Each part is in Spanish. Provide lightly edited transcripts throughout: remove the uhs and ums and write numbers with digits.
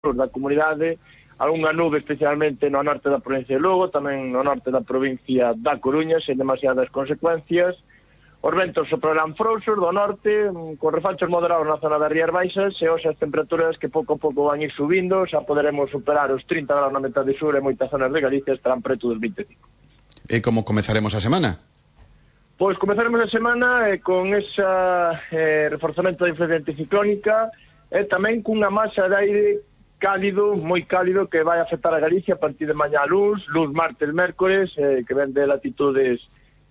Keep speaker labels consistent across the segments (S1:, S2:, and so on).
S1: da comunidade, algunha nube especialmente no norte da provincia de Lugo, tamén no norte da provincia da Coruña, sen demasiadas consecuencias. Os ventos soprarán frouxos do norte, con refachos moderados na zona das Rías Baixas, e hoxe as temperaturas que pouco a pouco van ir subindo, xa poderemos superar os 30 graus na metade sur e moitas zonas de Galicia estarán preto dos 25.
S2: E como comezaremos a semana?
S1: Pois comezaremos a semana con esa reforzamento da influencia anticiclónica e tamén cunha masa de aire cálido, moi cálido, que vai afectar a Galicia a partir de mañá luz martes, mércores, que ven de latitudes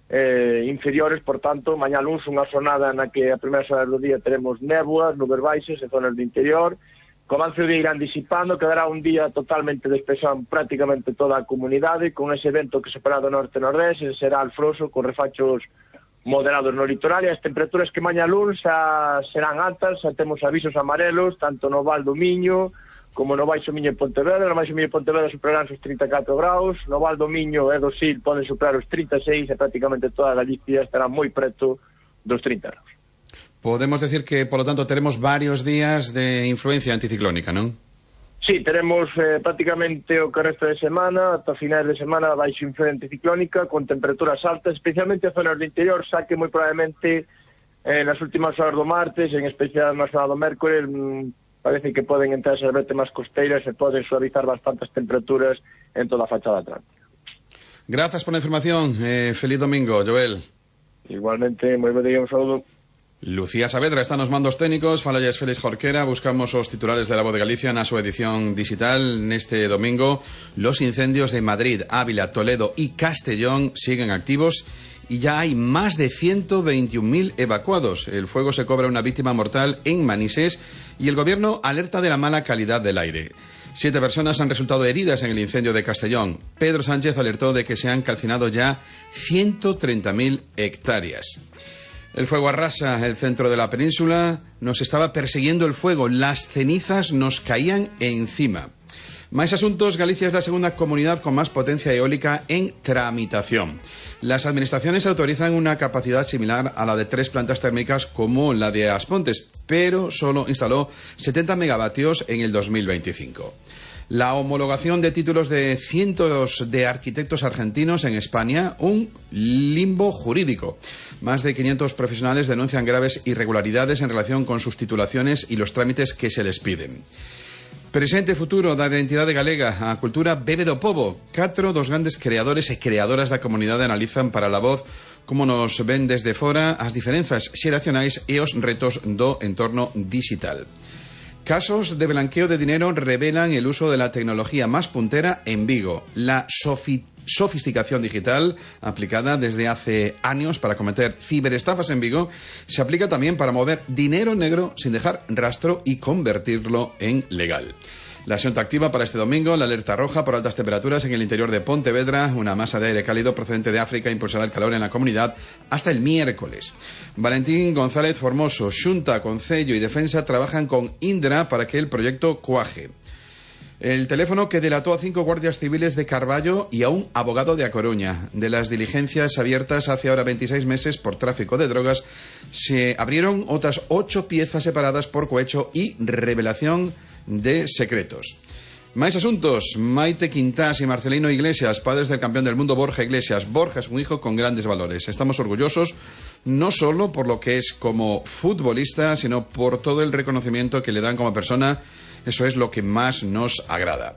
S1: inferiores, por tanto, mañá luns unha xornada na que a primeira horas do día teremos néboas, nubes baixas en zonas do interior, co avance do día irán disipando, quedará un día totalmente despexado en prácticamente toda a comunidade, con ese vento que se fará do norte-nordeste, será alfroso, con refachos moderados no litoral, e as temperaturas que mañá luns serán altas, xa temos avisos amarelos, tanto no Val do Miño, como no Baixo Miño e Pontevedra. No Baixo Miño e Pontevedra superarán os 34 graus, no Val do Miño e do Sil poden superar os 36 e prácticamente toda a Galicia estará moi preto dos 30 graus.
S2: Podemos decir que, por lo tanto, teremos varios días de influencia anticiclónica, non?
S1: Sí, teremos prácticamente o que resta de semana, ata finais de semana baixo influencia anticiclónica, con temperaturas altas, especialmente en zonas do interior, xa que moi probablemente nas últimas horas do martes, en especial na zona do mércores, parece que poden entrar esas bretemas costeiras e poden suavizar bastantes temperaturas en toda a fachada atlántica.
S2: Gracias por la información. Feliz domingo, Joel.
S1: Igualmente, moi bo día, un saludo.
S2: Lucía Saavedra está nos mandos técnicos, falalles Félix Jorquera, buscamos os titulares de La Voz de Galicia na súa edición digital neste domingo. Los incendios de Madrid, Ávila, Toledo y Castellón siguen activos y ya hay más de 121.000 evacuados. El fuego se cobra una víctima mortal en Manises y el gobierno alerta de la mala calidad del aire. 7 personas han resultado heridas en el incendio de Castellón. Pedro Sánchez alertó de que se han calcinado ya 130.000 hectáreas. El fuego arrasa el centro de la península. Nos estaba persiguiendo el fuego. Las cenizas nos caían encima. Más asuntos. Galicia es la segunda comunidad con más potencia eólica en tramitación. Las administraciones autorizan una capacidad similar a la de 3 plantas térmicas como la de Aspontes, pero solo instaló 70 megavatios en el 2025. La homologación de títulos de cientos de arquitectos argentinos en España, un limbo jurídico. Más de 500 profesionales denuncian graves irregularidades en relación con sus titulaciones y los trámites que se les piden. Presente e futuro da identidade galega. A cultura bebe do pobo. 4 dos grandes creadores e creadoras da comunidade analizan para La Voz como nos ven desde fora as diferenzas xeracionais e os retos do entorno digital. Casos de blanqueo de dinero revelan el uso de la tecnología más puntera en Vigo. La sofisticación digital, aplicada desde hace años para cometer ciberestafas en Vigo, se aplica también para mover dinero negro sin dejar rastro y convertirlo en legal. La xunta activa para este domingo la alerta roja por altas temperaturas en el interior de Pontevedra. Una masa de aire cálido procedente de África impulsará el calor en la comunidad hasta el miércoles. Valentín González Formoso, Xunta, Concello y Defensa trabajan con Indra para que el proyecto cuaje. El teléfono que delató a 5 guardias civiles de Carballo y a un abogado de A Coruña. De las diligencias abiertas hace ahora 26 meses por tráfico de drogas, se abrieron otras 8 piezas separadas por cohecho y revelación de secretos. Más asuntos. Maite Quintás y Marcelino Iglesias, padres del campeón del mundo Borja Iglesias. Borja es un hijo con grandes valores. Estamos orgullosos no solo por lo que es como futbolista, sino por todo el reconocimiento que le dan como persona. Eso es lo que más nos agrada.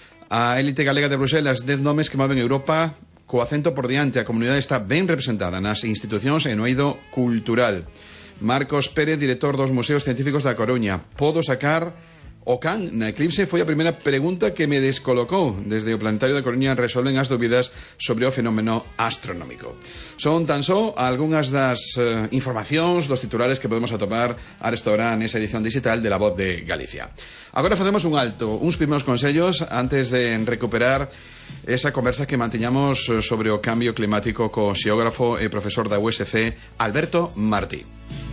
S2: A élite galega de Bruselas, 10 nomes que moven Europa co acento por diante. A comunidade está ben representada nas institucións e no eido cultural. Marcos Pérez, director dos Museos Científicos da Coruña. Podo sacar o can na eclipse? Foi a primeira pregunta que me descolocou. Desde o Planetario da Coruña resolven as dúbidas sobre o fenómeno astronómico. Son tan só algunhas das informacións, dos titulares que podemos atopar a esta hora nesa edición digital de La Voz de Galicia. Agora facemos un alto, uns primeiros consellos antes de recuperar esa conversa que mantiñamos sobre o cambio climático co xeógrafo e profesor da USC, Alberto Martí.